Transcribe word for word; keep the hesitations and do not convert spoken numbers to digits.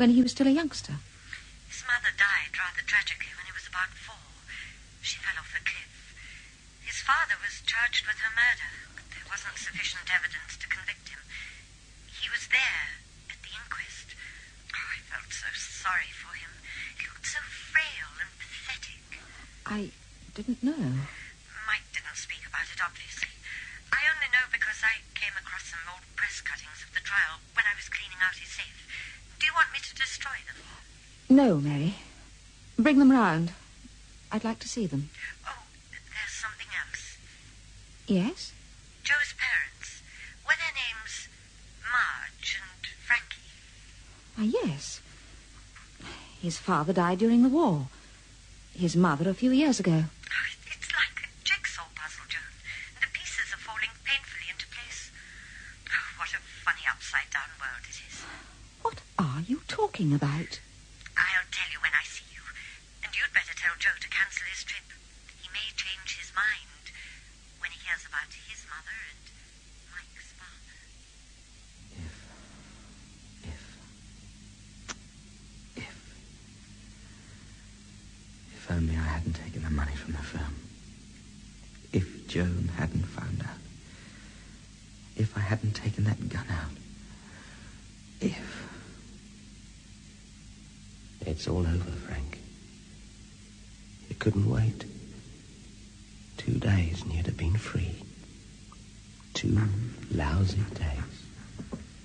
when he was still a youngster? His mother died rather tragically when he was about four. She fell off the cliff. His father was charged with her murder, but there wasn't sufficient evidence to convict him. He was there at the inquest. Oh, I felt so sorry for him. He looked so frail and pathetic. I didn't know. Mike didn't speak about it, obviously. I only know because I came across some old press cuttings of the trial when I was cleaning out his safe. Do you want me to destroy them? No, Mary. Bring them round. I'd like to see them. Oh, there's something else. Yes? Joe's parents. Were their names Marge and Frankie? Ah, yes. His father died during the war. His mother a few years ago. Oh, it's like a jigsaw puzzle, Joan. The pieces are falling painfully into place. Oh, what a funny upside-down world it is. What are you talking about? I'll tell you when I see you. And you'd better tell Joe to cancel his trip. He may change his mind when he hears about his mother and Mike's father. If... If... If... If only I hadn't taken the money from the firm. If Joan hadn't found out. If I hadn't taken that gun out. If... It's all over, Frank. You couldn't wait. Two days and you'd have been free. Two lousy days.